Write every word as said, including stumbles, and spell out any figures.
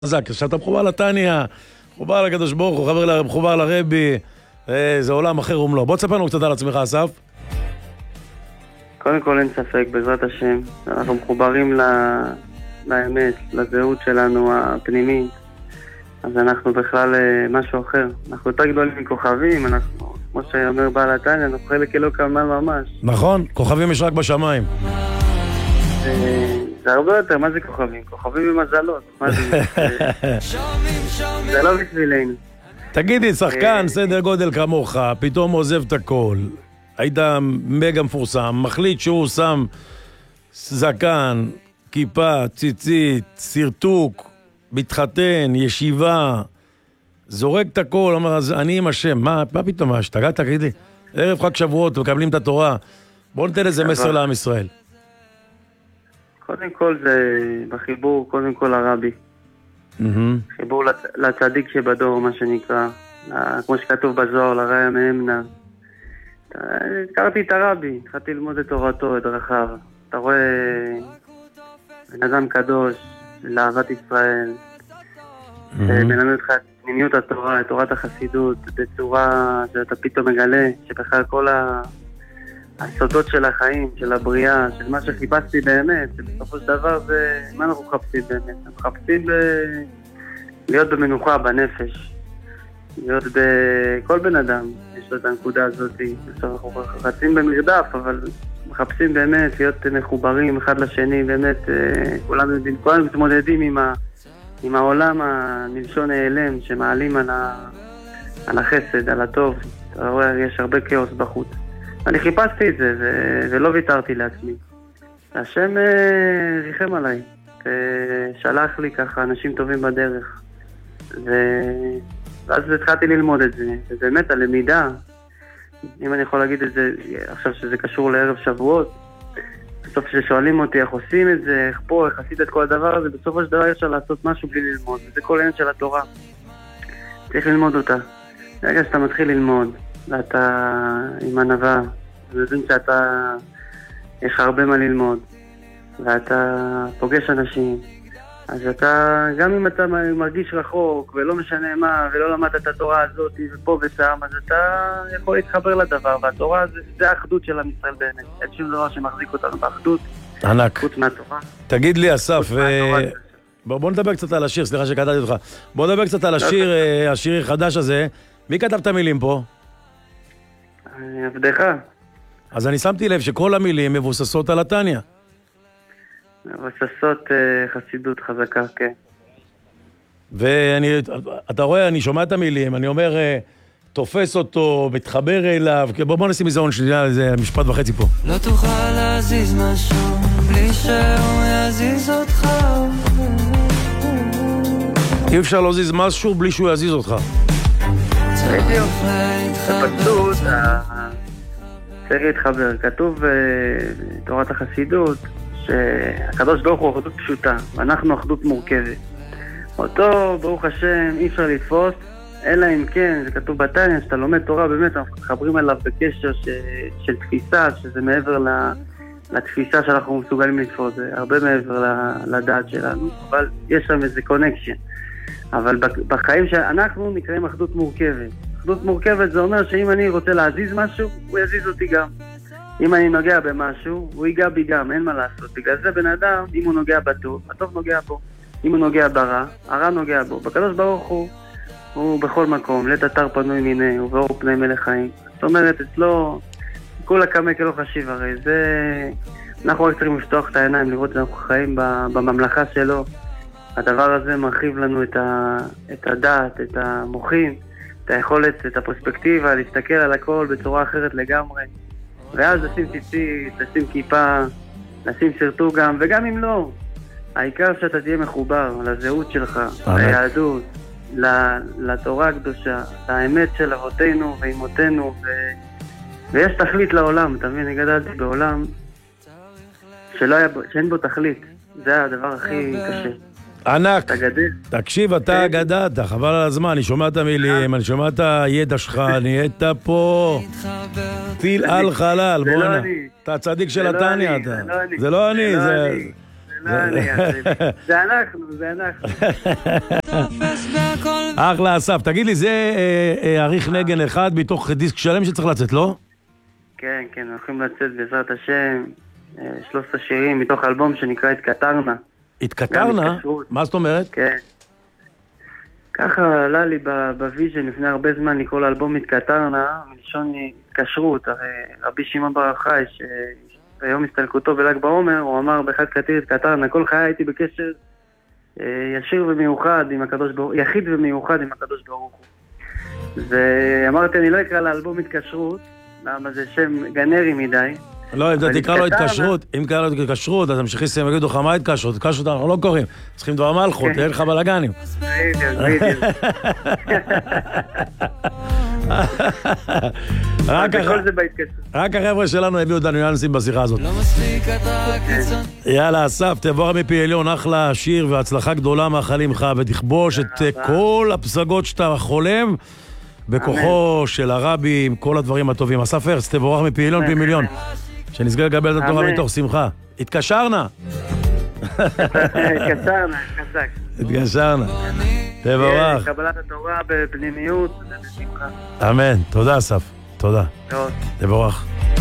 חזק, כשאתה מחובר לתניה, מחובר לקדוש ברוך הוא, חבר מחובר לרבי, זה עולם אחר ומלוא. בוא תספר לנו קצת על עצמך, אסף. קודם כל אין ספק, בעזרת השם, אנחנו מחוברים לאמת, לזהות שלנו הפנימית, אז אנחנו בכלל משהו אחר. אנחנו יותר גדולים מכוכבים, אנחנו, כמו שאומר בעל התניה, אנחנו חלק אלוק כמל ממש. נכון, כוכבים יש רק בשמיים. זה הרבה יותר, מה זה כוכבים? כוכבים במזלות, מה זה? זה לא בשבילנו. תגידי, שחקן סדר גודל כמוך, פתאום עוזב את הכל, היית מגה מפורסם, מחליט שהוא שם זקן, כיפה, ציצית, סרטוק, מתחתן, ישיבה, זורק את הכל, אומר, אז אני עם השם, מה, מה פתאום, מה, שתגעת, תגיד לי, ערב חג שבועות, מקבלים את התורה, בוא ניתן איזה מסר לעם ישראל. קודם כל זה בחיבור, קודם כל הרבי. חיבור לצדיק שבדור, מה שנקרא, כמו שכתוב בזוהר, לראיה מאמנה. הכרתי את הרבי, התחלתי ללמוד את תורתו, את דרכיו. אתה רואה בן אדם קדוש, לאהבת ישראל, מלמד לך את פנימיות התורה, את תורת החסידות, בצורה שאתה פתאום מגלה, שבכלל כל ה... הסודות של החיים, של הבריאה, של מה שחיפשתי באמת, שבסופו של דבר זה... מה אנחנו מחפשים באמת? אנחנו מחפשים ב... להיות במנוחה, בנפש. להיות ב... כל בן אדם, יש לו את הנקודה הזאת. אנחנו רצים במרדף, אבל מחפשים באמת להיות מחוברים אחד לשני, באמת, כולנו יודעים, כולנו מתמודדים עם, ה... עם העולם המלשון העלם, שמעלים על, ה... על החסד, על הטוב. אתה רואה, יש הרבה כאוס בחוץ. אני חיפשתי את זה, ו... ולא ויתרתי לעצמי. השם אה, ריחם עליי, ושלח לי ככה אנשים טובים בדרך. ו... ואז התחלתי ללמוד את זה. ובאמת, הלמידה, אם אני יכול להגיד את זה, עכשיו שזה קשור לערב שבועות, בסוף ששואלים אותי איך עושים את זה, איך פה, איך עשית את כל הדבר הזה, בסופו של דבר אפשר לעשות משהו בלי ללמוד. וזה כל העניין של התורה. צריך ללמוד אותה. ברגע שאתה מתחיל ללמוד, ואתה עם ענווה, ומבין שאתה, יש לך הרבה מה ללמוד, ואתה פוגש אנשים, אז אתה, גם אם אתה מרגיש רחוק, ולא משנה מה, ולא למדת את התורה הזאת, ופה ושם, אז אתה יכול להתחבר לדבר, והתורה זה, זה האחדות של עם ישראל באמת. אין שום דבר שמחזיק אותנו באחדות. ענק. חוץ מהתורה. תגיד לי, אסף, בוא נדבר קצת על השיר, סליחה שקטעתי אותך. בוא נדבר קצת על השיר, השיר החדש הזה. מי כתב את המילים פה? עבדך. אז אני שמתי לב שכל המילים מבוססות על התניה. מבוססות חסידות חזקה, כן. ואני, אתה רואה, אני שומע את המילים, אני אומר, תופס אותו, מתחבר אליו, בוא, בוא נשים איזה שנייה, איזה משפט וחצי פה. לא תוכל להזיז משהו בלי שהוא יזיז אותך. אי אפשר להזיז משהו בלי שהוא יזיז אותך. בדיוק, פשוט, צריך להתחבר. כתוב בתורת החסידות שהקדוש ברוך הוא אחדות פשוטה, ואנחנו אחדות מורכבת. אותו, ברוך השם, אי אפשר לתפוס, אלא אם כן, זה כתוב בתניה, שאתה לומד תורה, באמת אנחנו מתחברים אליו בקשר ש... של תפיסה, שזה מעבר ל... לתפיסה שאנחנו מסוגלים לתפוס, זה הרבה מעבר לדעת שלנו, אבל יש שם איזה קונקשן. אבל בחיים שאנחנו נקראים אחדות מורכבת. אחדות מורכבת זה אומר שאם אני רוצה להזיז משהו, הוא יזיז אותי גם. אם אני נוגע במשהו, הוא ייגע בי גם, אין מה לעשות. בגלל זה בן אדם, אם הוא נוגע בטוב, הטוב נוגע בו. אם הוא נוגע ברע, הרע נוגע בו. בקדוש ברוך הוא, הוא בכל מקום, לית אתר פנוי מיני, ובאור פני מלך חיים. זאת אומרת, אצלו, כולה כמה כלא חשיב הרי. זה... אנחנו רק צריכים לפתוח את העיניים, לראות שאנחנו חיים בממלכה שלו. הדבר הזה מרחיב לנו את, ה... את הדעת, את המוחים, את היכולת, את הפרספקטיבה, להסתכל על הכל בצורה אחרת לגמרי. ואז לשים ציצית, לשים כיפה, לשים סרטוק גם, וגם אם לא, העיקר שאתה תהיה מחובר לזהות שלך, ליהדות, לתורה הקדושה, לאמת של אבותינו ואימותינו, ו... ויש תכלית לעולם, אתה מבין? אני גדלתי בעולם שלא היה... שאין בו תכלית, זה הדבר הכי קשה. ענק, תקשיב, אתה גדלת, חבל על הזמן, אני שומע את המילים, אני שומע את הידע שלך, נהיית פה טיל על חלל, בוא'נה, אתה הצדיק של התניה, אתה. זה לא אני, זה זה אנחנו, זה אנחנו. אחלה, אסף. תגיד לי, זה עריך נגן אחד מתוך דיסק שלם שצריך לצאת, לא? כן, כן, הולכים לצאת בעזרת השם שלושת השירים מתוך אלבום שנקרא התקטרנה. התקטרנה? מה זאת אומרת? כן. ככה עלה לי בוויז'ן לפני הרבה זמן לקרוא לאלבום התקטרנה, מלשון התקשרות. הרי רבי שמעון בר יוחאי, ביום הסתלקותו בל"ג בעומר, הוא אמר באחד קטיר התקטרנה, כל חיי הייתי בקשר ישיר ומיוחד עם הקדוש ברוך הוא, יחיד ומיוחד עם הקדוש ברוך הוא. ואמרתי, אני לא אקרא לאלבום התקשרות, למה זה שם גנרי מדי. לא, אם אתה תקרא לו התקשרות, אם תקרא לו התקשרות, אז המשיכי סיים יגידו לך, מה התקשרות? התקשרות אנחנו לא קוראים, צריכים דבר מלכות, אין לך בלגנים. רק החבר'ה שלנו הביאו את הניואנסים בשיחה הזאת. יאללה, אסף, תבוא מפי עליון, אחלה שיר והצלחה גדולה מאחלים לך, ותכבוש את כל הפסגות שאתה חולם, בכוחו של הרבי, עם כל הדברים הטובים. אסף הרץ, תבורך מפי עליון פי מיליון. שנסגר לקבל את התורה מתוך שמחה. התקשרנה. התקשרנה, חזק. התקשרנה. תבורך. קבלת התורה בפנימיות ובשמחה. אמן. תודה, אסף. תודה. טוב. תבורך.